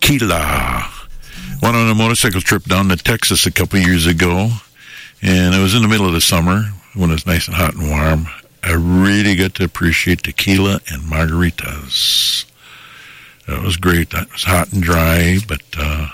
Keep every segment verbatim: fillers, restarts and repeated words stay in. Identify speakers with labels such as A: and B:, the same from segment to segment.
A: tequila. Went on a motorcycle trip down to Texas a couple years ago, and it was in the middle of the summer when it was nice and hot and warm. I really got to appreciate tequila and margaritas. That was great. That was hot and dry, but uh,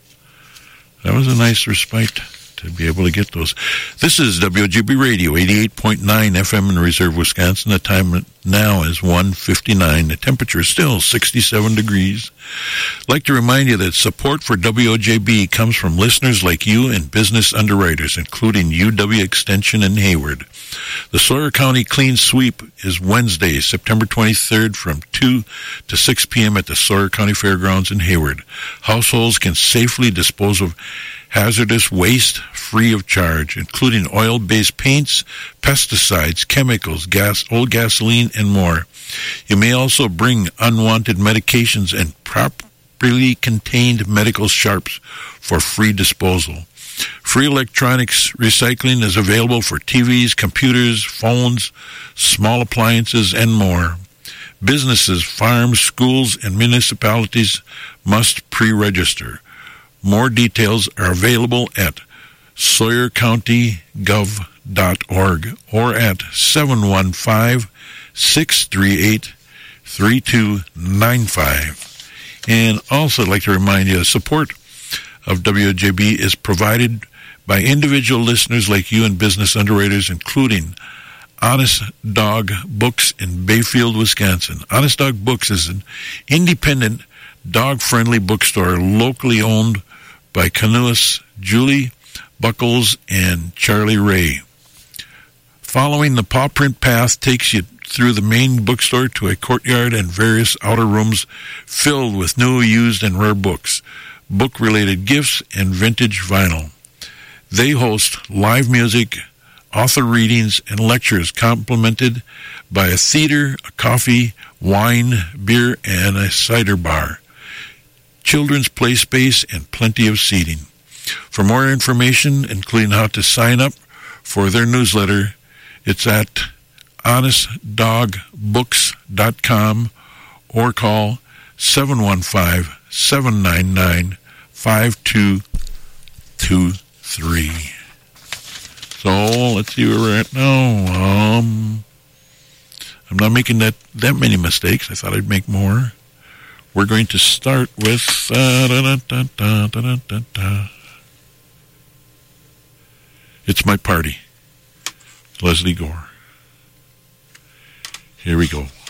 A: that was a nice respite to be able to get those. This is W O G B Radio, eighty-eight point nine F M in Reserve, Wisconsin. The time now is one fifty-nine. The temperature is still sixty-seven degrees. I'd like to remind you that support for W O J B comes from listeners like you and business underwriters, including U W Extension in Hayward. The Sawyer County Clean Sweep is Wednesday, September twenty-third from two to six p.m. at the Sawyer County Fairgrounds in Hayward. Households can safely dispose of hazardous waste free of charge, including oil-based paints, pesticides, chemicals, gas, old gasoline, and more. You may also bring unwanted medications and properly contained medical sharps for free disposal. Free electronics recycling is available for T Vs, computers, phones, small appliances, and more. Businesses, farms, schools, and municipalities must pre-register. More details are available at sawyer county gov dot org or at seven one five, six three eight, three two nine five. And also I'd like to remind you, support of W O J B is provided by individual listeners like you and business underwriters, including Honest Dog Books in Bayfield, Wisconsin. Honest Dog Books is an independent, dog-friendly bookstore locally owned by Canoas Julie Buckles and Charlie Ray. Following the paw print path takes you through the main bookstore to a courtyard and various outer rooms filled with new, used, and rare books, book-related gifts, and vintage vinyl. They host live music, author readings, and lectures complemented by a theater, a coffee, wine, beer, and a cider bar, children's play space, and plenty of seating. For more information, including how to sign up for their newsletter, it's at honest dog books dot com or call seven one five, seven nine nine, five two two three. So let's see where we're at now. Um, I'm not making that, that many mistakes. I thought I'd make more. We're going to start with uh, da, da, da, da, da, da, da. It's My Party, Leslie Gore. Here we go.